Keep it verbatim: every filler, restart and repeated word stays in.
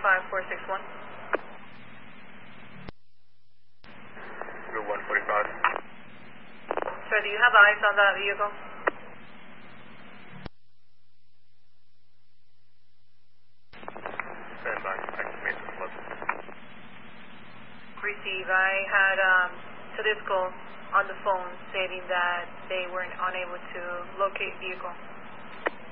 five four six one. Route one forty-five. Sir, do you have eyes on that vehicle? Stand by. Active maintenance level. Receive. I had um, Tedisco on the phone stating that they were unable to locate vehicle.